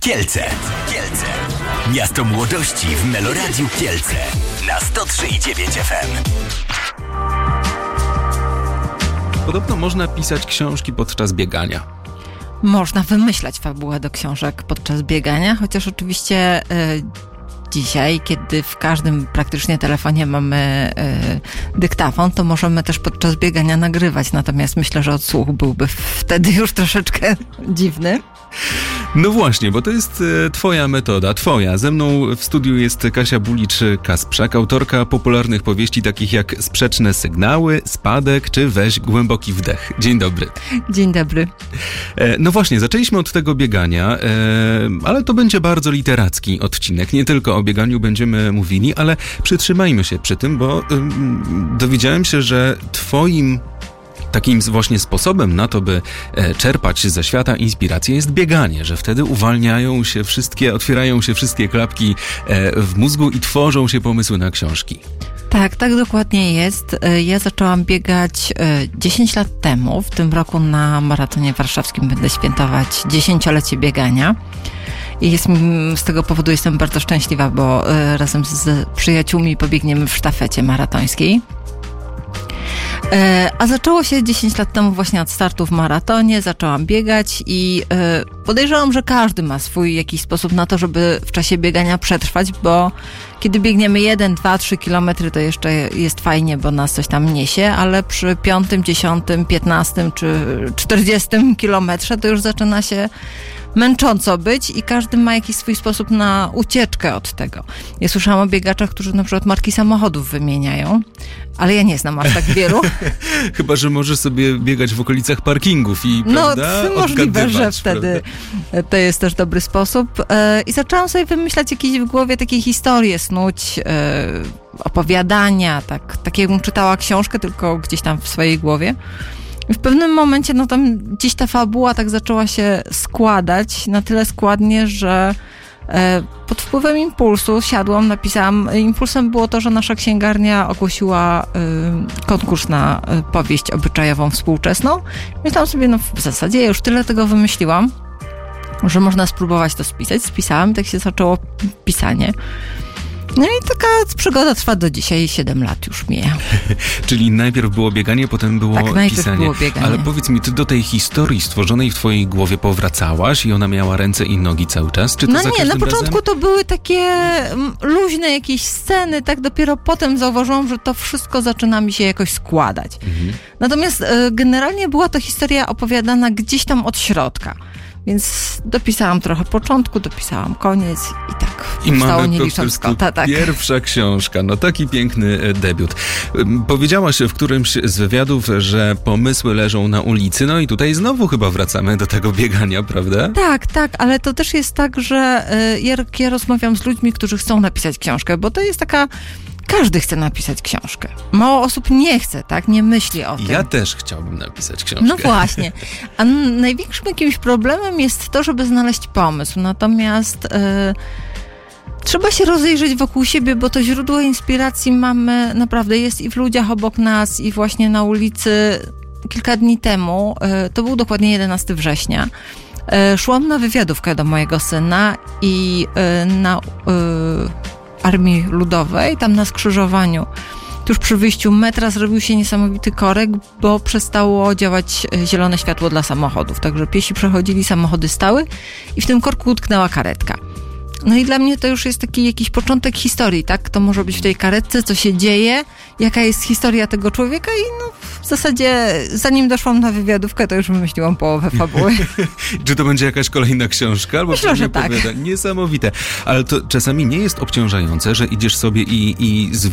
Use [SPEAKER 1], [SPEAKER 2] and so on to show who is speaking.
[SPEAKER 1] Kielce. Miasto młodości w Meloradiu Kielce na 103,9 FM.
[SPEAKER 2] Podobno można pisać książki podczas biegania.
[SPEAKER 3] Można wymyślać fabułę do książek podczas biegania, chociaż oczywiście dzisiaj, kiedy w każdym praktycznie telefonie mamy dyktafon, to możemy też podczas biegania nagrywać. Natomiast myślę, że odsłuch byłby wtedy już troszeczkę dziwny.
[SPEAKER 2] No właśnie, bo to jest twoja metoda, twoja. Ze mną w studiu jest Kasia Bulicz-Kasprzak, autorka popularnych powieści takich jak Sprzeczne sygnały, Spadek czy Weź głęboki wdech. Dzień dobry.
[SPEAKER 3] Dzień dobry.
[SPEAKER 2] No właśnie, zaczęliśmy od tego biegania, ale to będzie bardzo literacki odcinek. Nie tylko o bieganiu będziemy mówili, ale przytrzymajmy się przy tym, bo dowiedziałem się, że twoim takim właśnie sposobem na to, by czerpać ze świata inspirację, jest bieganie, że wtedy otwierają się wszystkie klapki w mózgu i tworzą się pomysły na książki.
[SPEAKER 3] Tak dokładnie jest. Ja zaczęłam biegać 10 lat temu. W tym roku na maratonie warszawskim będę świętować 10-lecie biegania. I z tego powodu jestem bardzo szczęśliwa, bo razem z przyjaciółmi pobiegniemy w sztafecie maratońskiej. A zaczęło się 10 lat temu właśnie od startu w maratonie, zaczęłam biegać i podejrzewam, że każdy ma swój jakiś sposób na to, żeby w czasie biegania przetrwać, bo kiedy biegniemy 1, 2, 3 kilometry, to jeszcze jest fajnie, bo nas coś tam niesie, ale przy 5, 10, 15 czy 40 kilometrze to już zaczyna się męcząco być i każdy ma jakiś swój sposób na ucieczkę od tego. Ja słyszałam o biegaczach, którzy na przykład marki samochodów wymieniają, ale ja nie znam aż tak wielu.
[SPEAKER 2] Chyba że możesz sobie biegać w okolicach parkingów i, prawda,
[SPEAKER 3] możliwe, że wtedy to jest też dobry sposób. I zaczęłam sobie wymyślać jakieś w głowie takie historie, snuć, opowiadania, tak jakbym czytała książkę, tylko gdzieś tam w swojej głowie. I w pewnym momencie, no tam gdzieś ta fabuła tak zaczęła się składać, na tyle składnie, że pod wpływem impulsu siadłam, napisałam. Impulsem było to, że nasza księgarnia ogłosiła konkurs na powieść obyczajową współczesną. Myślałam sobie, no w zasadzie ja już tyle tego wymyśliłam, że można spróbować to spisać. Spisałam i tak się zaczęło pisanie. No i taka przygoda trwa do dzisiaj, 7 lat już mija.
[SPEAKER 2] Czyli najpierw było bieganie, potem było pisanie.
[SPEAKER 3] Było bieganie.
[SPEAKER 2] Ale powiedz mi, ty do tej historii stworzonej w twojej głowie powracałaś i ona miała ręce i nogi cały czas? Czy to
[SPEAKER 3] no nie, na początku to były takie luźne jakieś sceny, tak dopiero potem zauważyłam, że to wszystko zaczyna mi się jakoś składać. Mhm. Natomiast generalnie była to historia opowiadana gdzieś tam od środka. Więc dopisałam trochę początku, dopisałam koniec i tak.
[SPEAKER 2] I mamy po prostu pierwsza książka. No taki piękny debiut. Powiedziałaś w którymś z wywiadów, że pomysły leżą na ulicy. No i tutaj znowu chyba wracamy do tego biegania, prawda? Tak, ale to też jest tak, że ja rozmawiam z ludźmi, którzy chcą napisać książkę, bo to jest taka... Każdy chce napisać książkę. Mało osób nie chce, tak? Nie myśli o tym. Ja też chciałbym napisać książkę.
[SPEAKER 3] No właśnie. A największym jakimś problemem jest to, żeby znaleźć pomysł. Natomiast trzeba się rozejrzeć wokół siebie, bo to źródło inspiracji mamy naprawdę, jest i w ludziach obok nas, i właśnie na ulicy. Kilka dni temu, to był dokładnie 11 września, szłam na wywiadówkę do mojego syna i na Armii Ludowej, tam na skrzyżowaniu, tuż przy wyjściu metra zrobił się niesamowity korek, bo przestało działać zielone światło dla samochodów. Także piesi przechodzili, samochody stały i w tym korku utknęła karetka. No i dla mnie to już jest taki jakiś początek historii, tak? To może być w tej karetce, co się dzieje, jaka jest historia tego człowieka i no w zasadzie zanim doszłam na wywiadówkę, to już wymyśliłam połowę fabuły.
[SPEAKER 2] Czy to będzie jakaś kolejna książka? Albo
[SPEAKER 3] myślę, że tak.
[SPEAKER 2] Niesamowite. Ale to czasami nie jest obciążające, że idziesz sobie i